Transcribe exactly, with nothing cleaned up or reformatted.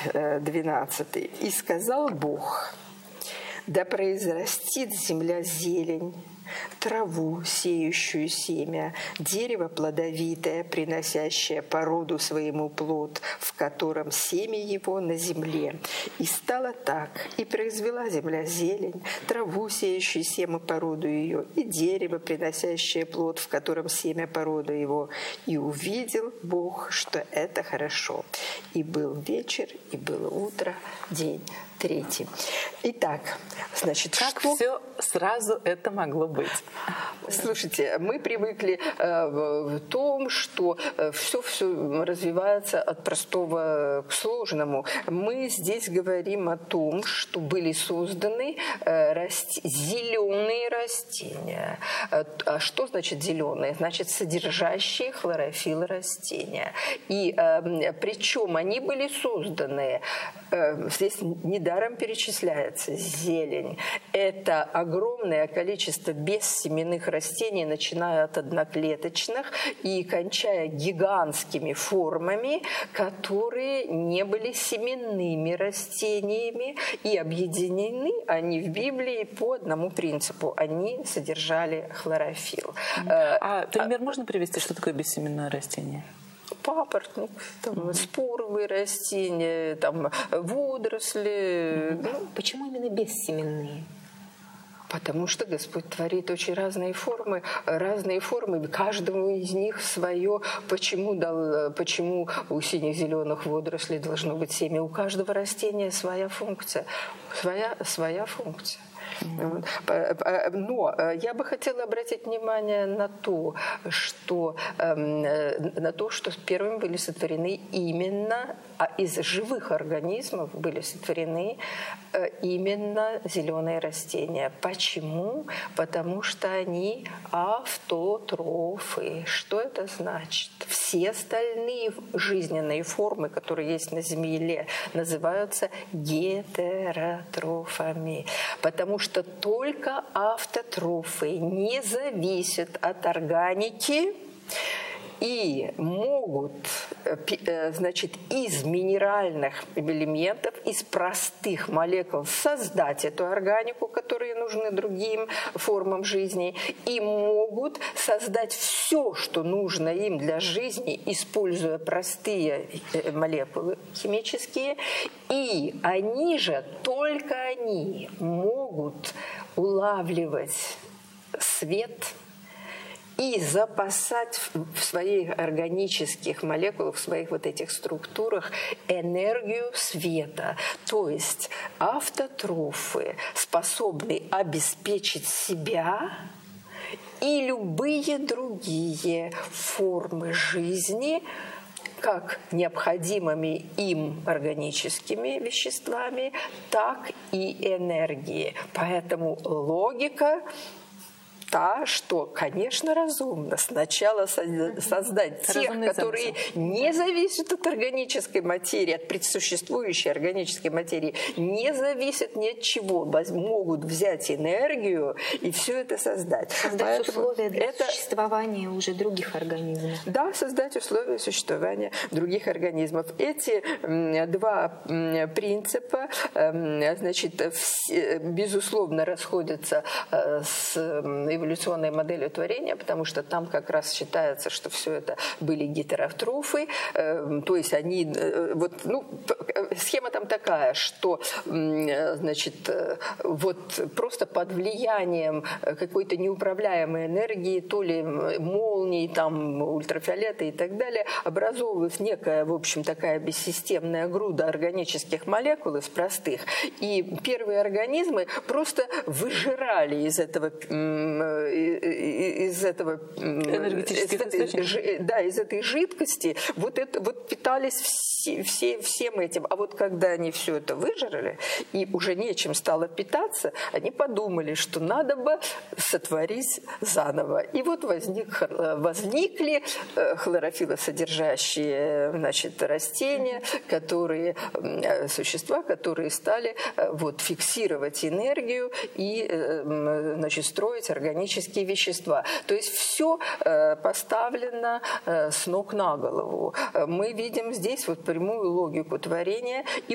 двенадцатый. «И сказал Бог: да произрастит земля зелень, траву, сеющую семя, дерево плодовитое, приносящее по роду своему плод, в котором семя его на земле. И стало так, и произвела земля зелень, траву, сеющую семя по роду ее, и дерево, приносящее плод, в котором семя по роду его. И увидел Бог, что это хорошо. И был вечер, и было утро, день третий». Итак, значит, как что... все сразу это могло быть? Слушайте, мы привыкли э, в том, что все-все развивается от простого к сложному. Мы здесь говорим о том, что были созданы э, расти... зеленые растения. А что значит зеленые? Значит, содержащие хлорофилл растения. И э, причем они были созданы, э, здесь недаром перечисляется зелень. Это огромное количество бессеменных растений, начиная от одноклеточных и кончая гигантскими формами, которые не были семенными растениями, и объединены они в Библии по одному принципу. Они содержали хлорофилл. А пример можно привести, что такое бессеменное растение? Папоротник, там, mm-hmm. споровые растения, там, водоросли. Mm-hmm. Ну, почему именно бессеменные? Потому что Господь творит очень разные формы, разные формы, каждому из них свое. Почему, дал, почему у синих-зеленых водорослей должно быть семя? У каждого растения своя функция, своя, своя функция. Mm-hmm. Но я бы хотела обратить внимание на то, что, на то, что первыми были сотворены именно, а из живых организмов были сотворены именно зеленые растения. Почему? Потому что они автотрофы. Что это значит? Все остальные жизненные формы, которые есть на Земле, называются гетеротрофами. Потому что только автотрофы не зависят от органики и могут, значит, из минеральных элементов, из простых молекул создать эту органику, которые нужны другим формам жизни, и могут создать все, что нужно им для жизни, используя простые молекулы химические. И они же, только они могут улавливать свет и запасать в своих органических молекулах, в своих вот этих структурах энергию света. То есть автотрофы способны обеспечить себя и любые другие формы жизни как необходимыми им органическими веществами, так и энергией. Поэтому логика та, что, конечно, разумно сначала создать тех, которые не зависят от органической материи, от предсуществующей органической материи, не зависят ни от чего, могут взять энергию и все это создать. Создать Поэтому условия для это... существования уже других организмов. Да, создать условия существования других организмов. Эти два принципа, значит, безусловно, расходятся с эволюционной моделью творения, потому что там как раз считается, что все это были гетеротрофы, э, то есть они, э, вот, ну, схема там такая, что, э, значит, э, вот просто под влиянием какой-то неуправляемой энергии, то ли молний, там, ультрафиолета и так далее, образовывалась некая, в общем, такая бессистемная груда органических молекул из простых, и первые организмы просто выжирали из этого из этого да, из этой жидкости вот это вот питались все, все, всем этим. А вот когда они все это выжрали и уже нечем стало питаться, они подумали, что надо бы сотворить заново. И вот возник, возникли хлорофиллосодержащие, значит, растения, которые, существа, которые стали вот фиксировать энергию и, значит, строить органические вещества. То есть все э, поставлено э, с ног на голову. Мы видим здесь вот прямую логику творения. И